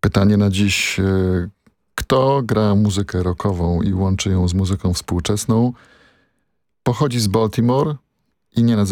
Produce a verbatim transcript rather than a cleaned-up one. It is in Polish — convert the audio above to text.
Pytanie na dziś. Kto gra muzykę rockową i łączy ją z muzyką współczesną? Pochodzi z Baltimore i nie nazywa